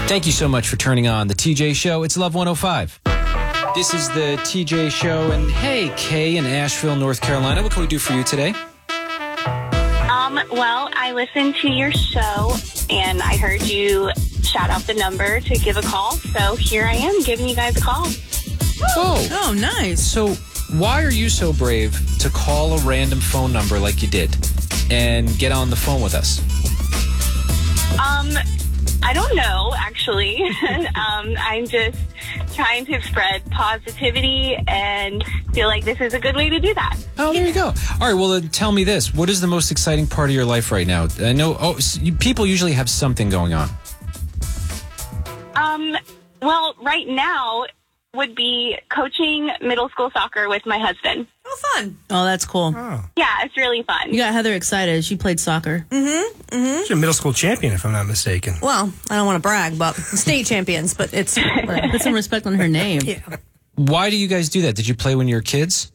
Thank you so much for turning on the TJ Show. It's Love 105. This is the TJ Show, and hey, Kay in Asheville, North Carolina. What can we do for you today? Well, I listened to your show, and I heard you shout out the number to give a call. So here I am giving you guys a call. Whoa. Oh, nice. So why are you so brave to call a random phone number like you did and get on the phone with us? I don't know, actually. I'm just trying to spread positivity and feel like this is a good way to do that. Oh, there you go. All right, well, then tell me this. What is the most exciting part of your life right now? I know people usually have something going on. Well, right now would be coaching middle school soccer with my husband. Oh, fun. Oh, that's cool. Oh. Yeah, it's really fun. You got Heather excited. She played soccer. She's a middle school champion, if I'm not mistaken. Well, I don't want to brag, but state champions, but it's... Put some respect on her name. Yeah. Why do you guys do that? Did you play when you were kids?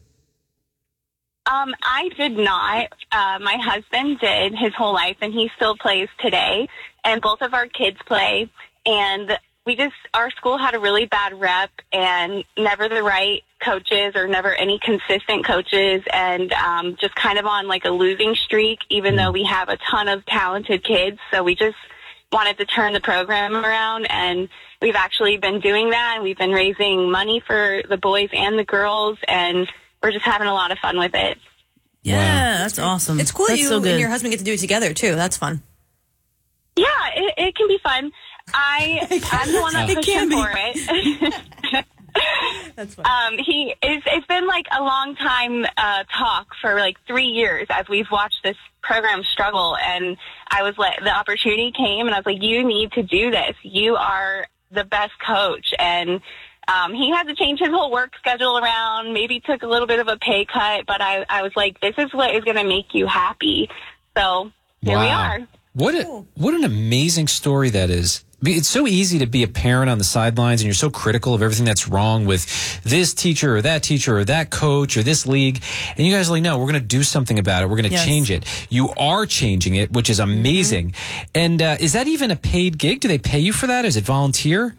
I did not. My husband did his whole life, and he still plays today. And both of our kids play. And our school had a really bad rep and never the right coaches or never any consistent coaches, and just kind of on like a losing streak, even though we have a ton of talented kids. So we just wanted to turn the program around, and we've actually been doing that. And we've been raising money for the boys and the girls, and we're just having a lot of fun with it. Yeah, Wow. that's awesome. It's cool that That's you so good. and your husband get to do it together, too. That's fun. Yeah, it can be fun. I'm the one that pushed him for it. That's fun. It's been like a long time talk for like 3 years as we've watched this program struggle, and I was like, the opportunity came, and I was like, you need to do this. You are the best coach. And he had to change his whole work schedule around, maybe took a little bit of a pay cut, but I was like, this is what is going to make you happy. So here we are. What an amazing story that is. It's so easy to be a parent on the sidelines, and you're so critical of everything that's wrong with this teacher or that coach or this league. And you guys are like, no, we're going to do something about it. We're going to change it. You are changing it, which is amazing. Mm-hmm. And is that even a paid gig? Do they pay you for that? Is it volunteer?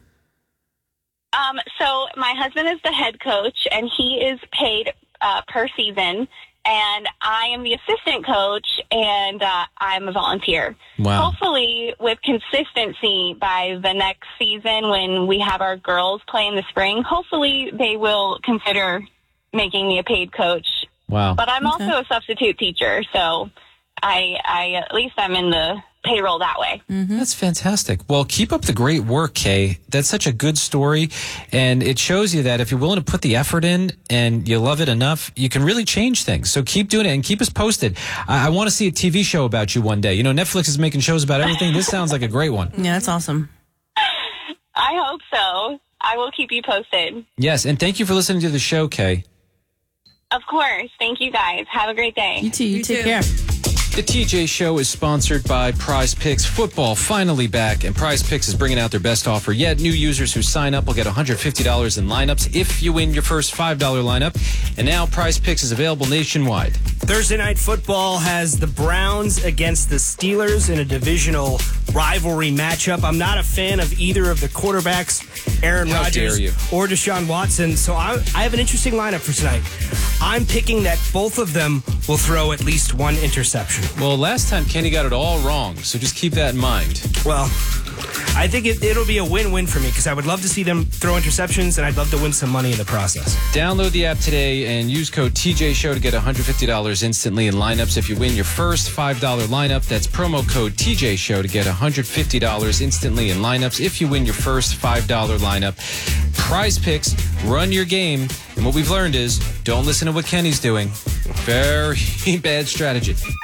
So my husband is the head coach, and he is paid per season. And I am the assistant coach, and I'm a volunteer. Wow. Hopefully, with consistency by the next season when we have our girls play in the spring, hopefully they will consider making me a paid coach. Wow. But I'm also a substitute teacher, so I at least I'm in the payroll that way. Mm-hmm. That's fantastic. Well, keep up the great work, Kay. That's such a good story, and it shows you that if you're willing to put the effort in and you love it enough, you can really change things. So keep doing it and keep us posted. I want to see a TV show about you one day. You know, Netflix is making shows about everything. This sounds like a great one. Yeah, that's awesome. I hope so. I will keep you posted. Yes, and thank you for listening to the show, Kay. Of course. Thank you, guys. Have a great day. You too. You take too. care. The TJ Show is sponsored by Prize Picks. Football finally back, and Prize Picks is bringing out their best offer yet. New users who sign up will get $150 in lineups if you win your first $5 lineup. And now Prize Picks is available nationwide. Thursday Night Football has the Browns against the Steelers in a divisional rivalry matchup. I'm not a fan of either of the quarterbacks, Aaron How dare Rodgers you. or Deshaun Watson, so I have an interesting lineup for tonight. I'm picking that both of them will throw at least one interception. Well, last time Kenny got it all wrong, so just keep that in mind. Well, I think it'll be a win-win for me because I would love to see them throw interceptions, and I'd love to win some money in the process. Download the app today and use code TJ Show to get $150 instantly in lineups if you win your first $5 lineup. That's promo code TJ Show to get $150 instantly in lineups if you win your first $5 lineup. Prize Picks, run your game. And what we've learned is don't listen to what Kenny's doing. Very bad strategy.